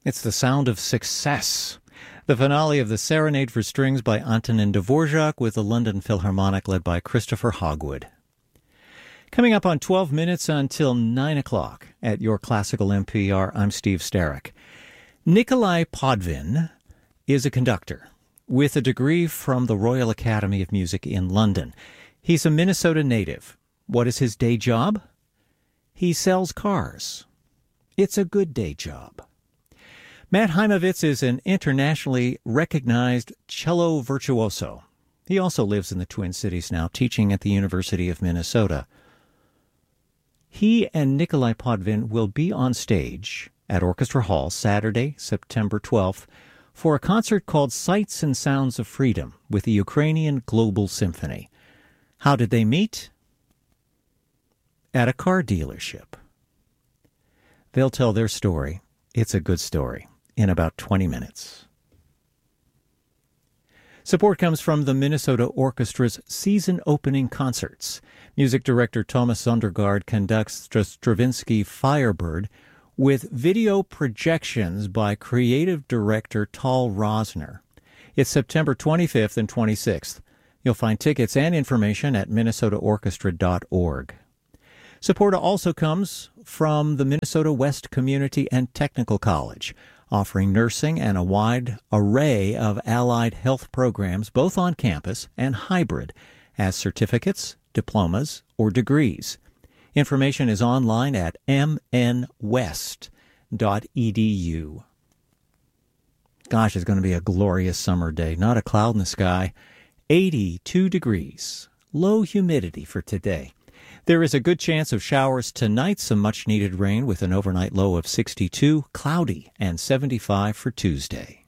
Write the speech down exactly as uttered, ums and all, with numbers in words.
It's the sound of success. The finale of the Serenade for Strings by Antonin Dvorak with the London Philharmonic led by Christopher Hogwood. Coming up on twelve minutes until nine o'clock at your Classical N P R, I'm Steve Starrick. Nikolai Podvin is a conductor with a degree from the Royal Academy of Music in London. He's a Minnesota native. What is his day job? He sells cars. It's a good day job. Matt Heimovitz is an internationally recognized cello virtuoso. He also lives in the Twin Cities now, teaching at the University of Minnesota. He and Nikolai Podvin will be on stage at Orchestra Hall Saturday, September twelfth, for a concert called Sights and Sounds of Freedom with the Ukrainian Global Symphony. How did they meet? At a car dealership. They'll tell their story. It's a good story. In about twenty minutes. Support comes from the Minnesota Orchestra's season-opening concerts. Music director Thomas Sondergaard conducts Stravinsky Firebird with video projections by creative director Tal Rosner. It's September twenty-fifth and twenty-sixth. You'll find tickets and information at minnesota orchestra dot org. Support also comes from the Minnesota West Community and Technical College, offering nursing and a wide array of allied health programs both on campus and hybrid as certificates, diplomas, or degrees. Information is online at m n west dot e d u. Gosh, it's going to be a glorious summer day. Not a cloud in the sky. eighty-two degrees. Low humidity for today. There is a good chance of showers tonight, some much-needed rain with an overnight low of sixty-two, cloudy, and seventy-five for Tuesday.